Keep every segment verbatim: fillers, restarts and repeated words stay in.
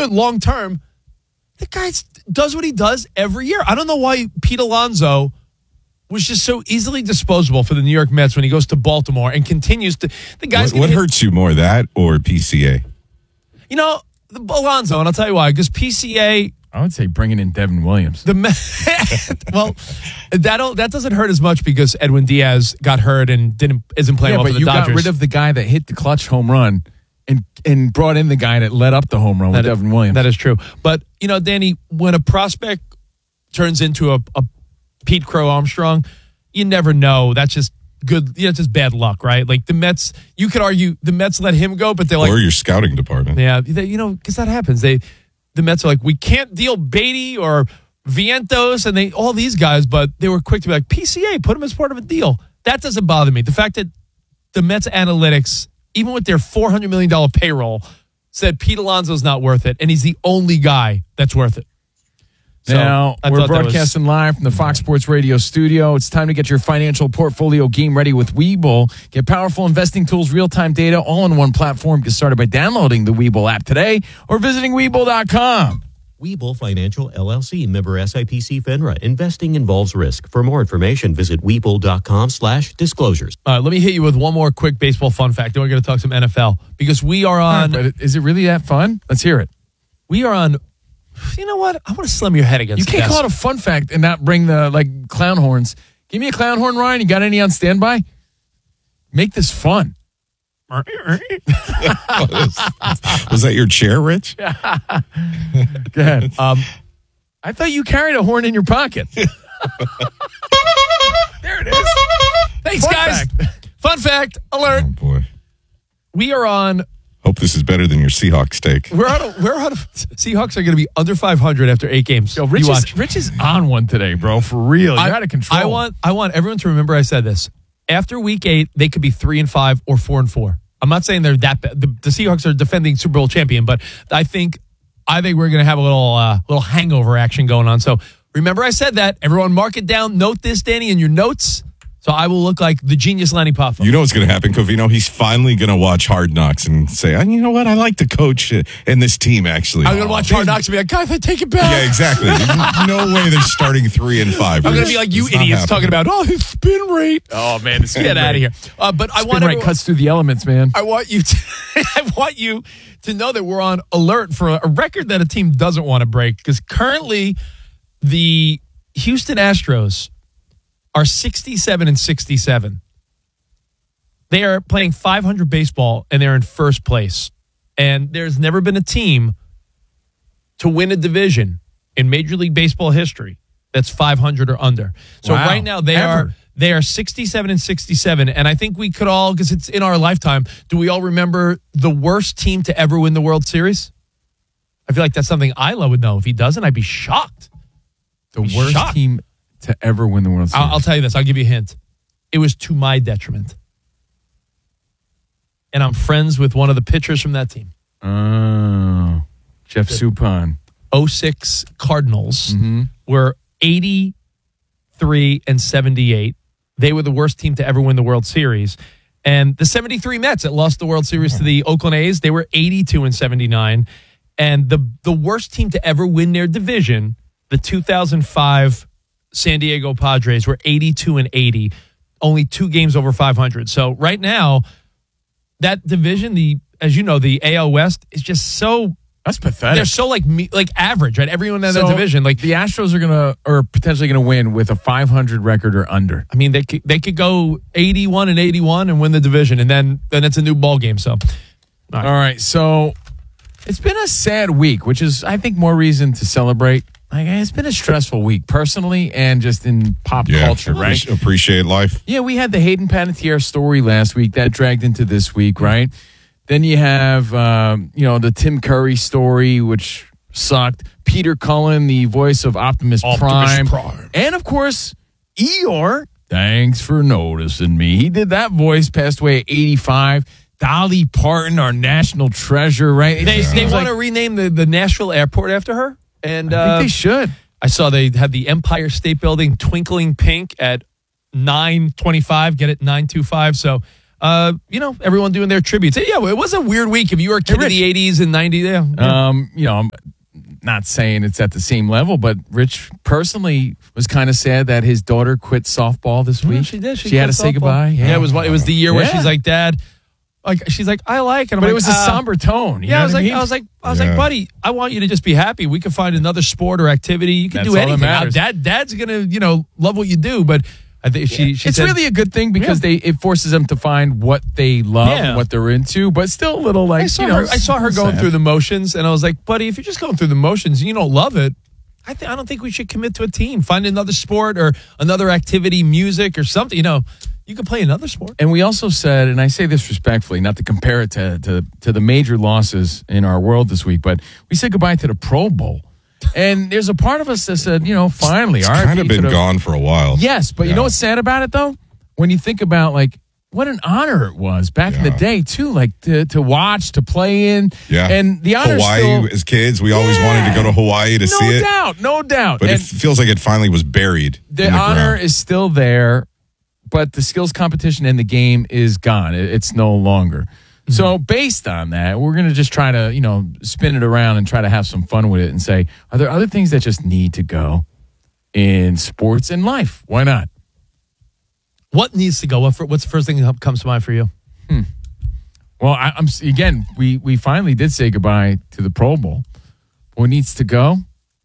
good long term. The guy does what he does every year. I don't know why Pete Alonso was just so easily disposable for the New York Mets when he goes to Baltimore and continues to. The guy's What, what hurts you more, that or P C A? You know, the Alonso, and I'll tell you why. Because P C A. I would say bringing in Devin Williams. The well, that that doesn't hurt as much because Edwin Diaz got hurt and didn't isn't playing yeah, well but for the you Dodgers. got rid of the guy that hit the clutch home run and and brought in the guy that led up the home run with that Devin is, Williams. That is true. But, you know, Danny, when a prospect turns into a, a Pete Crow Armstrong, you never know. That's just good. You know, it's just bad luck, right? Like the Mets, you could argue the Mets let him go, but they're like. Or your scouting department. Yeah, they, you know, because that happens. They, the Mets are like, we can't deal Beatty or Vientos and they all these guys, but they were quick to be like, P C A, put him as part of a deal. That doesn't bother me. The fact that the Mets analytics, even with their four hundred million dollars payroll, said Pete Alonso's not worth it, and he's the only guy that's worth it. So, now, I we're broadcasting was, live from the Fox Sports Radio studio. It's time to get your financial portfolio game ready with Webull. Get powerful investing tools, real-time data, all in one platform. Get started by downloading the Webull app today or visiting Webull dot com. Webull Financial, L L C, member S I P C FINRA. Investing involves risk. For more information, visit Webull dot com slash disclosures. All right, let me hit you with one more quick baseball fun fact. Then we're going to talk some N F L because we are on. Right, but is it really that fun? Let's hear it. We are on. You know what? I want to slam your head against. You can't call it a fun fact and not bring the like clown horns. Give me a clown horn, Ryan. You got any on standby? Make this fun. was, was that your chair, Rich? Go ahead. Um, I thought you carried a horn in your pocket. There it is. Thanks, fun guys. Fact. Fun fact alert. Oh, boy. We are on. Hope this is better than your Seahawks take. We're on. A, we're on. A, Seahawks are going to be under five hundred after eight games. Yo, Rich, you is, watch. Rich is on one today, bro. For real. You're I, out of control. I want. I want everyone to remember I said this. After week eight, they could be three and five or four and four. I'm not saying they're that bad. The, the Seahawks are defending Super Bowl champion, but I think I think we're going to have a little uh, little hangover action going on. So remember I said that. Everyone mark it down. Note this, Danny, in your notes. So I will look like the genius Lanny Poffo. You know what's going to happen, Covino? He's finally going to watch Hard Knocks and say, oh, you know what? I like the coach in this team, actually. I'm going to watch Hard Knocks and be like, guys, I take it back. Yeah, exactly. No way they're starting three and five. I'm going to be like you it's idiots talking about, oh, his spin rate. Oh, man, the spin Get rate. out of here. Uh, but I spin want rate everyone, cuts through the elements, man. I want you to, I want you to know that we're on alert for a record that a team doesn't want to break because currently the Houston Astros are sixty-seven and sixty-seven. They are playing five hundred baseball, and they're in first place. And there's never been a team to win a division in Major League Baseball history that's five hundred or under. So wow. right now they Ever. are they are sixty-seven and sixty-seven. And I think we could all, because it's in our lifetime, do we all remember the worst team to ever win the World Series? I feel like that's something Ila would know. If he doesn't, I'd be shocked. The be worst shocked. team to ever win the World Series. I'll, I'll tell you this. I'll give you a hint. It was to my detriment. And I'm friends with one of the pitchers from that team. Oh, Jeff Suppan. oh six Cardinals Mm-hmm. were eighty-three and seventy-eight. They were the worst team to ever win the World Series. And the seventy-three Mets that lost the World Series to the Oakland A's, they were eighty-two and seventy-nine. And the, the worst team to ever win their division, the two thousand five San Diego Padres, were eighty-two and eighty, only two games over five hundred. So right now, that division, the as you know, the A L West is just so That's pathetic. they're so like me, like average, right? Everyone in so that division, like the Astros are gonna or potentially gonna win with a five hundred record or under. I mean, they could, they could go eighty-one and eighty-one and win the division, and then then it's a new ball game. So, all right. All right, so it's been a sad week, which is I think more reason to celebrate. Like, it's been a stressful week personally and just in pop yeah, culture, right? Appreciate life. Yeah, we had the Hayden Panettiere story last week that dragged into this week, right? Then you have, um, you know, the Tim Curry story, which sucked. Peter Cullen, the voice of Optimus, Optimus Prime. Prime. And, of course, Eeyore. Thanks for noticing me. He did that voice, passed away at eighty-five. Dolly Parton, our national treasure, right? They, they like, want to rename the, the Nashville airport after her. And I uh, think they should. I saw they had the Empire State Building twinkling pink at nine twenty-five. Get it, nine twenty-five. So uh, you know, everyone doing their tributes. Yeah, it was a weird week. If you were a kid Hey, of the eighties and nineties, yeah. yeah. Um, you know, I'm not saying it's at the same level, but Rich personally was kind of sad that his daughter quit softball this week. Yeah, she did. She, She had quit to say softball. goodbye. Yeah. it was it was the year where Yeah. she's like, Dad, like she's like, I like it. I'm But like, it was a uh, somber tone. You Yeah, know I was what like, mean? I was like, I was Yeah. like, buddy, I want you to just be happy. We can find another sport or activity. You can That's do all that anything. Now, matters. Dad, Dad's gonna, you know, love what you do. But I think she, she it's said, really a good thing because Yeah. they it forces them to find what they love Yeah. and what they're into, but still a little like I saw you know, her. I saw her going sad. through the motions, and I was like, buddy, if you're just going through the motions and you don't love it, I think I don't think we should commit to a team. Find another sport or another activity, music or something. You know, you could play another sport. And we also said, and I say this respectfully, not to compare it to, to, to the major losses in our world this week, but we said goodbye to the Pro Bowl. And there's a part of us that said, you know, finally. It's all right, kind of we been could've- gone for a while. Yes, but you Yeah. know what's sad about it, though? When you think about, like, what an honor it was back in the Yeah. day, too, like to, to watch, to play in. Yeah. And the honor Hawaii still, as kids, we always Yeah. wanted to go to Hawaii to no see it. doubt, no doubt. But and it feels like it finally was buried. the in the honor ground. is still there, but the skills competition in the game is gone. It- It's no longer. Mm-hmm. So based on that, we're going to just try to, you know, spin it around and try to have some fun with it and say, are there other things that just need to go in sports and life? Why not? What needs to go? What for, what's the first thing that comes to mind for you? Well, I, I'm again, we we finally did say goodbye to the Pro Bowl. What needs to go?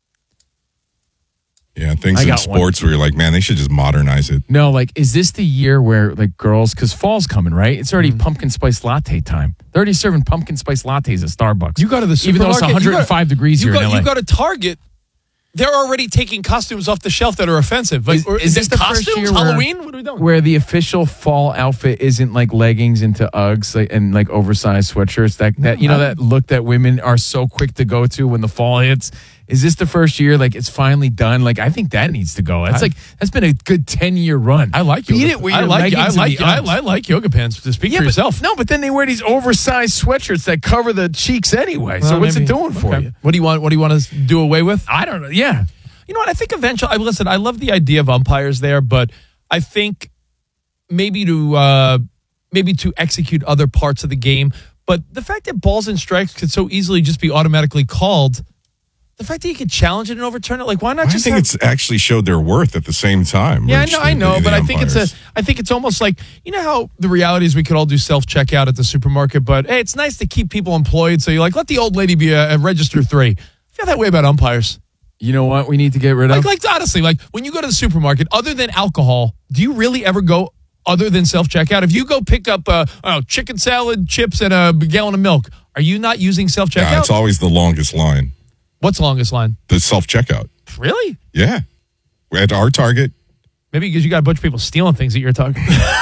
Yeah, things I in got sports where you're like, man, they should just modernize it. No, like, is this the year where, like, girls, because fall's coming, right? It's already Mm-hmm. pumpkin spice latte time. They're already serving pumpkin spice lattes at Starbucks. You go to the Even though it's supermarket, you one hundred five go- degrees you here go, in L A. You go to Target, they're already taking costumes off the shelf that are offensive. Like, Is- or is this this the costumes? first year where- Halloween? What are we doing? Where the official fall outfit isn't like leggings into Uggs like, and like oversized sweatshirts. That, that you know, that look that women are so quick to go to when the fall hits. Is this the first year? Like, it's finally done. Like, I think that needs to go. That's like that's been a good ten year run. I like Beat yoga. it with I your like I leggings and like the I, Uggs. I like yoga pants. To speak Yeah, for but- yourself. No, but then they wear these oversized sweatshirts that cover the cheeks anyway. So Well, what's maybe- it doing for okay. you? What do you want? What do you want to do away with? I don't know. Yeah. You know what? I think eventually. I listen. I love the idea of umpires there, but I think maybe to uh, maybe to execute other parts of the game. But the fact that balls and strikes could so easily just be automatically called, the fact that you could challenge it and overturn it, like why not I just? think have, it's actually showed their worth at the same time. yeah, I Rich, know, the- I know, the- but the I think it's a. umpires. I think it's almost like, you know how the reality is we could all do self checkout at the supermarket, but hey, it's nice to keep people employed. So you're like, let the old lady be a, a register three. I feel that way about umpires. You know what we need to get rid of? Like, like honestly, like when you go to the supermarket, other than alcohol, do you really ever go other than self checkout? If you go pick up uh, oh, chicken salad, chips, and a gallon of milk, are you not using self checkout? Yeah, it's always the longest line. What's the longest line? The self checkout. Really? Yeah. At our Target. Maybe because you got a bunch of people stealing things that you're talking.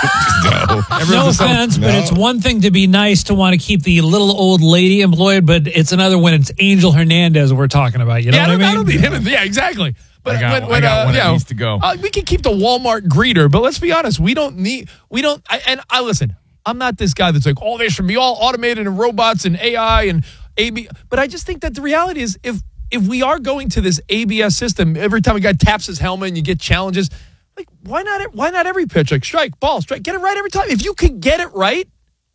No. No offense, but No. it's one thing to be nice to want to keep the little old lady employed, but it's another when it's Angel Hernandez we're talking about. You know yeah, I what don't, I I don't mean? need him. Yeah, exactly. But I got- when, I when, got uh, one that you know, needs to go. Uh, we can keep the Walmart greeter, but let's be honest, we don't need. We don't. I, and I listen. I'm not this guy that's like, oh, they should be all automated and robots and A I and A B. But I just think that the reality is, if if we are going to this A B S system, every time a guy taps his helmet and you get challenges, like why not? Why not every pitch? Like strike, ball, strike, get it right every time. If you could get it right.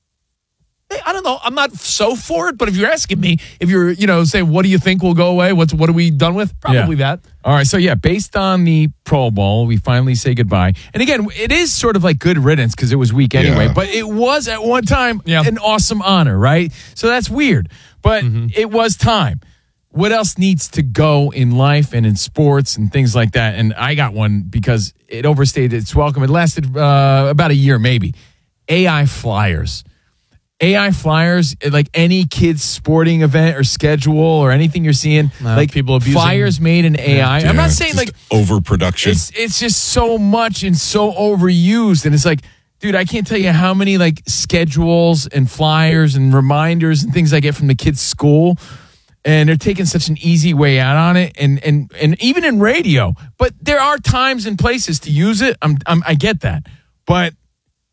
Hey, I don't know. I'm not so for it, but if you're asking me, if you're, you know, saying, what do you think will go away? What's what are we done with? Probably Yeah. that. All right, so yeah, based on the Pro Bowl, we finally say goodbye. And again, it is sort of like good riddance because it was weak anyway, Yeah. but it was at one time Yeah. an awesome honor, right? So that's weird, but it was time. What else needs to go in life and in sports and things like that? And I got one because it overstayed its welcome. It lasted uh, about a year, maybe. A I flyers. A I flyers, like any kid's sporting event or schedule or anything you're seeing, No, like people abusing- flyers made in A I. I'm Yeah, not saying just like overproduction. it's it's just so much and so overused, and it's like, dude, I can't tell you how many like schedules and flyers and reminders and things I get from the kids' school, and they're taking such an easy way out on it, and and and even in radio. But there are times and places to use it. I'm, I'm I get that, but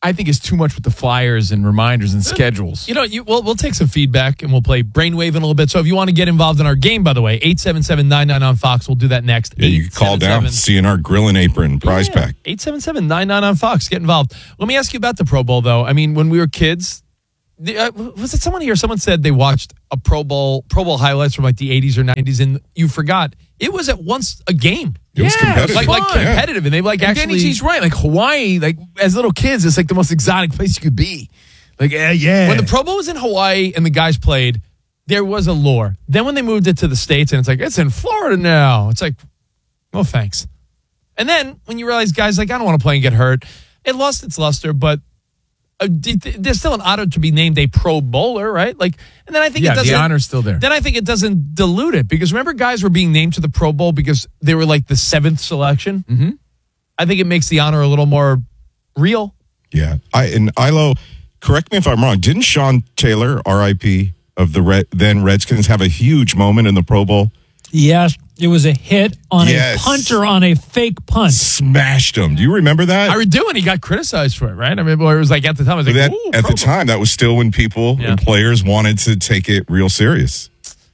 I think is too much with the flyers and reminders and schedules. You know, you, we'll, we'll take some feedback and we'll play Brainwave in a little bit. So if you want to get involved in our game, by the way, eight seven seven, nine nine on Fox. We'll do that next. Yeah, you can call down, see in our grill and apron prize yeah, pack. eight seven seven, nine nine on Fox. Get involved. Let me ask you about the Pro Bowl, though. I mean, when we were kids, the, uh, was it someone here? Someone said they watched a Pro Bowl, Pro Bowl highlights from like the eighties or nineties, and you forgot it was at once a game. It was Yeah, competitive. Like, like fun. competitive, and they like And actually. Danny G's right. Like Hawaii, like as little kids, it's like the most exotic place you could be. Like, yeah, yeah. When the Pro Bowl was in Hawaii and the guys played, there was a lure. Then when they moved it to the States and it's like, it's in Florida now. It's like, well, thanks. And then when you realize guys like, I don't want to play and get hurt, it lost its luster, but uh, there's still an honor to be named a Pro Bowler, right? Like, and then I think yeah, it doesn't. the honor's still there. Then I think it doesn't dilute it because remember guys were being named to the Pro Bowl because they were like the seventh selection? Mm-hmm. I think it makes the honor a little more real. Yeah. I and Ilo, correct me if I'm wrong, didn't Sean Taylor, R I P, of the Red, then Redskins, have a huge moment in the Pro Bowl? Yes, it was a hit on Yes. a punter on a fake punt. Smashed him. Do you remember that? I do, and he got criticized for it, right? I mean, well, it was like at the time, I was like, that ooh, at Pro the Bowl. time, that was still when people Yeah. and players wanted to take it real serious.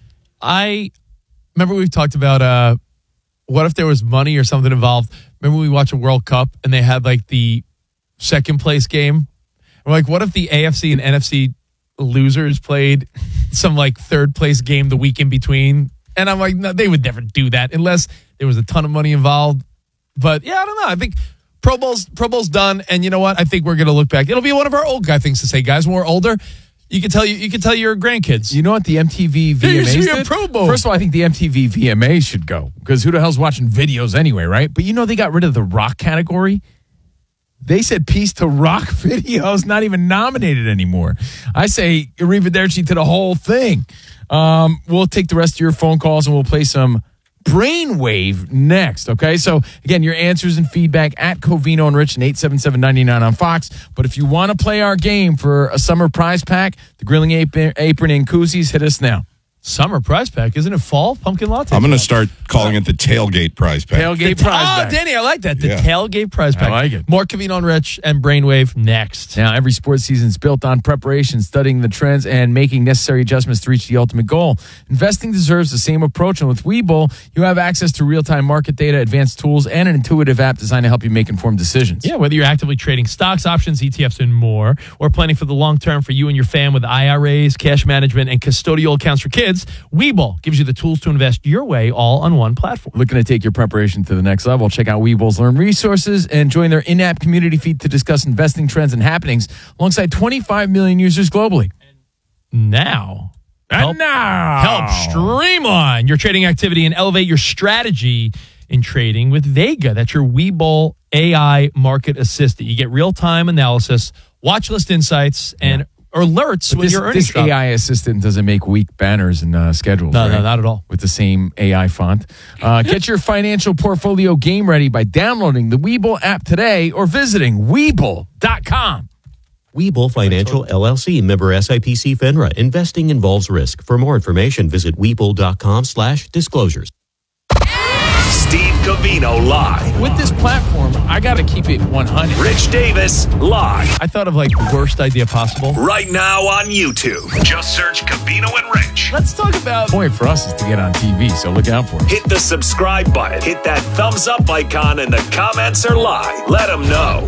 I remember we've talked about uh, what if there was money or something involved. Remember we watched a World Cup and they had like the second place game. We're like, what if the A F C and N F C losers played some like third place game the week in between? And I'm like, no, they would never do that unless there was a ton of money involved. But yeah, I don't know. I think Pro Bowl's Pro Bowl's done, and you know what? I think we're gonna look back. It'll be one of our old guy things to say, guys. When we're older, you can tell you you can tell your grandkids. You know what the M T V There V M used to As be a did? Pro Bowl. First of all, I think the M T V V M As should go because who the hell's watching videos anyway, right? But you know they got rid of the rock category. They said peace to rock videos, not even nominated anymore. I say arrivederci to the whole thing. Um, we'll take the rest of your phone calls and we'll play some Brainwave next, okay? So, again, your answers and feedback at Covino and Rich and eight seven seven, nine nine on Fox. But if you want to play our game for a summer prize pack, the Grilling Apron, apron and Koozies, hit us now. Summer prize pack, isn't it? Fall pumpkin latte. I'm going to start calling it the tailgate prize pack. Tailgate The- prize oh, pack. Danny, I like that. The Yeah. tailgate prize pack. like it. More Covino and Rich and Brainwave next. Now, every sports season is built on preparation, studying the trends, and making necessary adjustments to reach the ultimate goal. Investing deserves the same approach, and with Webull, you have access to real-time market data, advanced tools, and an intuitive app designed to help you make informed decisions. Yeah, whether you're actively trading stocks, options, E T Fs, and more, or planning for the long term for you and your fam with I R As, cash management, and custodial accounts for kids, Webull gives you the tools to invest your way all on one platform. Looking to take your preparation to the next level? Check out Webull's Learn Resources and join their in-app community feed to discuss investing trends and happenings alongside twenty-five million users globally. Now, help, And now, help streamline your trading activity and elevate your strategy in trading with Vega. That's your Webull A I market assistant. You get real-time analysis, watch list insights, and alerts But when this, you're earning this A I assistant doesn't make weak banners and uh, schedules. No, no, right? not at all. With the same A I font. Uh, get your financial portfolio game ready by downloading the Webull app today or visiting Webull dot com. Webull Financial L L C, member S I P C FINRA. Investing involves risk. For more information, visit Webull.com slash disclosures. Steve Covino live. With this platform, I got to keep it one hundred. Rich Davis live. I thought of like the worst idea possible. Right now on YouTube. Just search Covino and Rich. Let's talk about The point for us is to get on T V, so look out for it. Hit the subscribe button. Hit that thumbs up icon and the comments are live. Let them know.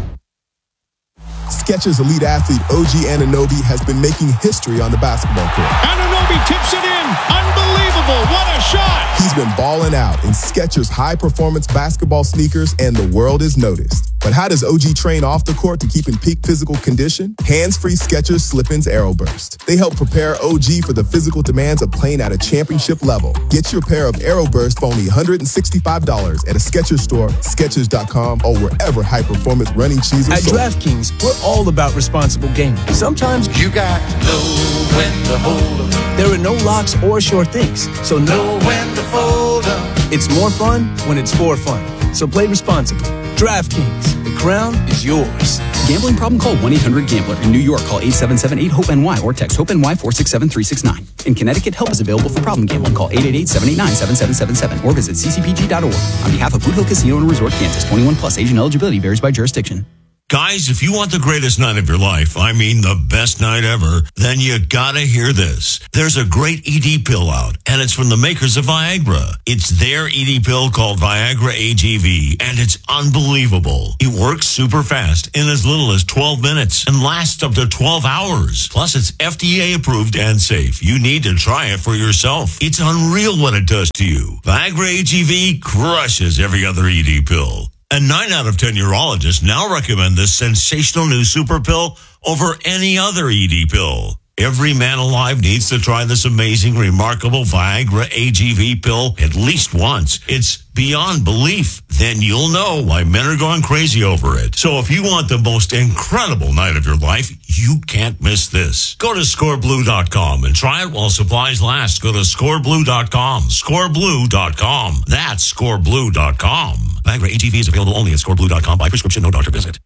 Skechers elite athlete O G Anunoby has been making history on the basketball court. Anunoby tips it in. Unbelievable. What a shot. He's been balling out in Skechers high-performance basketball sneakers, and the world is noticed. But how does O G train off the court to keep in peak physical condition? Hands-free Skechers Slip-ins Aeroburst. They help prepare O G for the physical demands of playing at a championship level. Get your pair of Aeroburst for only one hundred sixty-five dollars at a Skechers store, Skechers dot com, or wherever high-performance running shoes are At sold. DraftKings, we're all about responsible gaming. Sometimes You got to know when to hold 'em, there are no locks or sure things, so no, know when to fold 'em. it's more fun when it's for fun. So play responsibly. DraftKings, the crown is yours. Gambling problem? Call one eight hundred gambler. In New York, call eight seven seven eight hope N Y or text HOPE-NY four six seven three six nine. In Connecticut, help is available for problem gambling. Call eight eight eight, seven eight nine, seven seven seven seven or visit c c p g dot org. On behalf of Boot Hill Casino and Resort, Kansas, twenty-one plus, age and eligibility varies by jurisdiction. Guys, if you want the greatest night of your life, I mean the best night ever, then you gotta hear this. There's a great E D pill out, and it's from the makers of Viagra. It's their E D pill called Viagra A G V, and it's unbelievable. It works super fast in as little as twelve minutes and lasts up to twelve hours. Plus, it's F D A approved and safe. You need to try it for yourself. It's unreal what it does to you. Viagra A G V crushes every other E D pill. And nine out of ten urologists now recommend this sensational new super pill over any other E D pill. Every man alive needs to try this amazing, remarkable Viagra A G V pill at least once. It's beyond belief. Then you'll know why men are going crazy over it. So if you want the most incredible night of your life, you can't miss this. Go to score blue dot com and try it while supplies last. Go to score blue dot com. score blue dot com. That's score blue dot com. Viagra A G V is available only at score blue dot com by prescription, no doctor visit.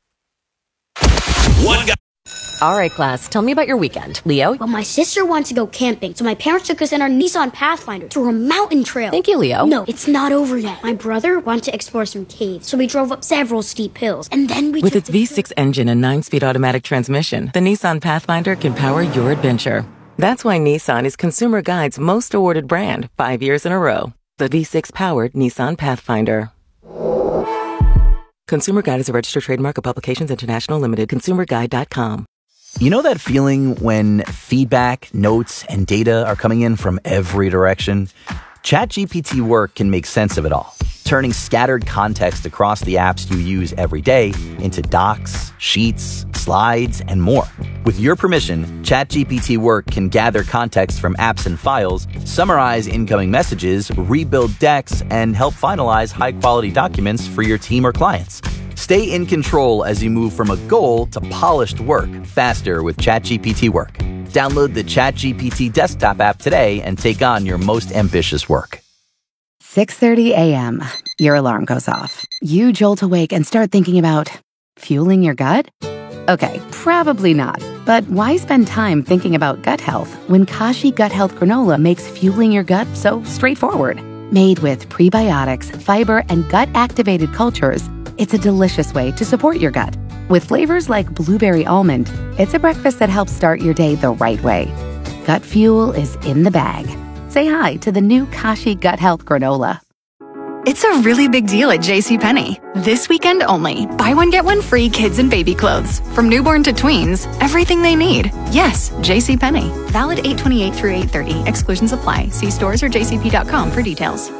One guy. All right, class, tell me about your weekend. Leo? Well, my sister wants to go camping, so my parents took us in our Nissan Pathfinder through a mountain trail. Thank you, Leo. No, it's not over yet. My brother wanted to explore some caves, so we drove up several steep hills, and then we With took its V six engine and nine-speed automatic transmission, the Nissan Pathfinder can power your adventure. That's why Nissan is Consumer Guide's most awarded brand, five years in a row. The V six-powered Nissan Pathfinder. Consumer Guide is a registered trademark of Publications International Limited. consumer guide dot com. You know that feeling when feedback, notes, and data are coming in from every direction? ChatGPT Work can make sense of it all, turning scattered context across the apps you use every day into docs, sheets, slides, and more. With your permission, ChatGPT Work can gather context from apps and files, summarize incoming messages, rebuild decks, and help finalize high-quality documents for your team or clients. Stay in control as you move from a goal to polished work faster with ChatGPT Work. Download the ChatGPT desktop app today and take on your most ambitious work. six thirty a.m. Your alarm goes off. You jolt awake and start thinking about fueling your gut? Okay, probably not. But why spend time thinking about gut health when Kashi Gut Health Granola makes fueling your gut so straightforward? Made with prebiotics, fiber, and gut-activated cultures, it's a delicious way to support your gut. With flavors like blueberry almond, it's a breakfast that helps start your day the right way. Gut fuel is in the bag. Say hi to the new Kashi Gut Health Granola. It's a really big deal at JCPenney. This weekend only, buy one, get one free kids and baby clothes. From newborn to tweens, everything they need. Yes, JCPenney. Valid eight twenty-eight through eight thirty. Exclusions apply. See stores or j c p dot com for details.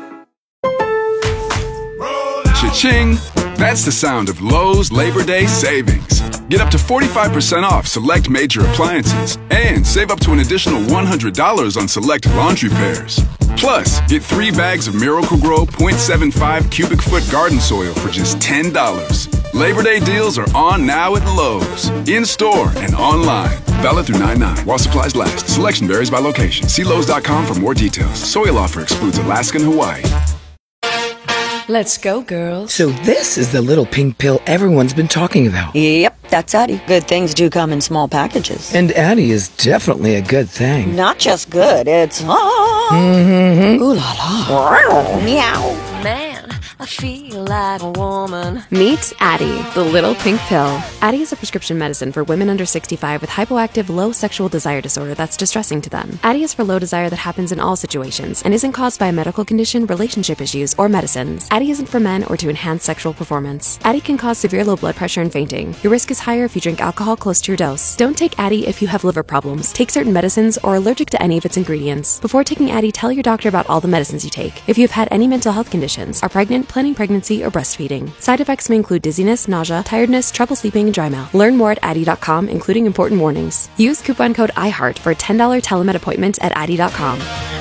Cha-ching! That's the sound of Lowe's Labor Day savings. Get up to forty-five percent off select major appliances and save up to an additional one hundred dollars on select laundry pairs. Plus, get three bags of Miracle-Gro point seven five cubic foot garden soil for just ten dollars. Labor Day deals are on now at Lowe's, in-store and online. Valid through nine nine while supplies last. Selection varies by location. See Lowe's dot com for more details. Soil offer excludes Alaska and Hawaii. Let's go, girls. So this is the little pink pill everyone's been talking about. Yep, that's Addie. Good things do come in small packages. And Addie is definitely a good thing. Not just good, it's... Ah. Mm-hmm. Ooh la la. Meow. Man, I feel like a woman. Meet Addie, the little pink pill. Addie is a prescription medicine for women under sixty-five with hypoactive low sexual desire disorder that's distressing to them. Addie is for low desire that happens in all situations and isn't caused by a medical condition, relationship issues, or medicines. Addie isn't for men or to enhance sexual performance. Addie can cause severe low blood pressure and fainting. Your risk is higher if you drink alcohol close to your dose. Don't take Addie if you have liver problems, take certain medicines, or are allergic to any of its ingredients. Before taking Addie, tell your doctor about all the medicines you take. If you have had any mental health conditions, are pregnant, planning pregnancy, or breastfeeding. Side effects may include dizziness, nausea, tiredness, trouble sleeping, and dry mouth. Learn more at Addie dot com, including important warnings. Use coupon code iHeart for a ten dollars telemed appointment at Addie dot com.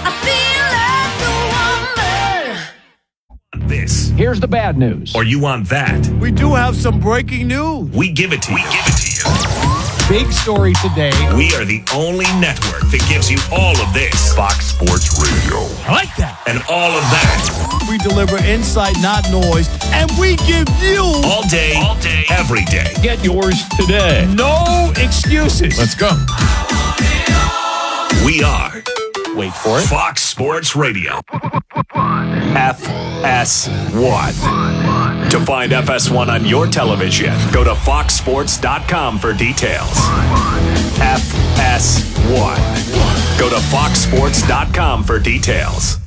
This. Here's the bad news. Or you want that. We do have some breaking news. We give it to you. We give it to you. Big story today. We are the only network that gives you all of this. Fox Sports Radio. I like that. And all of that. We deliver insight, not noise. And we give you... All day, all day, every day. Get yours today. No excuses. Let's go. We are... Wait for it. Fox Sports Radio. F S one. To find F S one on your television, go to fox sports dot com for details. F S one. Go to fox sports dot com for details.